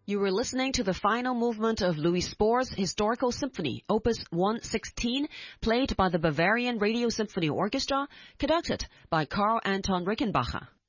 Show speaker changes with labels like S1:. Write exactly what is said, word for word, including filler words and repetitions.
S1: You were listening to the final movement of Louis Spohr's Historical Symphony, Opus one sixteen, played by the Bavarian Radio Symphony Orchestra, conducted by Karl Anton Rickenbacher.